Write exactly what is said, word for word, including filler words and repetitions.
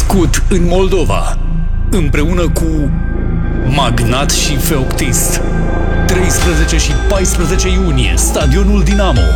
născut în Moldova, împreună cu Magnat și Feoptist. treisprezece și paisprezece iunie, Stadionul Dinamo.